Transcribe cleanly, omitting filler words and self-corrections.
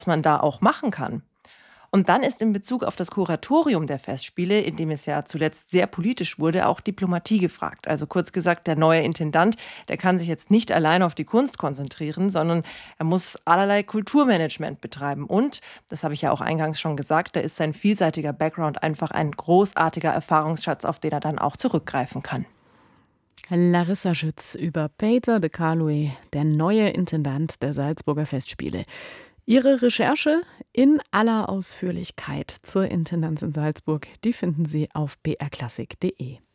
man da auch machen kann. Und dann ist in Bezug auf das Kuratorium der Festspiele, in dem es ja zuletzt sehr politisch wurde, auch Diplomatie gefragt. Also kurz gesagt, der neue Intendant, der kann sich jetzt nicht allein auf die Kunst konzentrieren, sondern er muss allerlei Kulturmanagement betreiben. Und, das habe ich ja auch eingangs schon gesagt, da ist sein vielseitiger Background einfach ein großartiger Erfahrungsschatz, auf den er dann auch zurückgreifen kann. Larissa Schütz über Peter de Caluwe, der neue Intendant der Salzburger Festspiele. Ihre Recherche in aller Ausführlichkeit zur Intendanz in Salzburg, die finden Sie auf brklassik.de.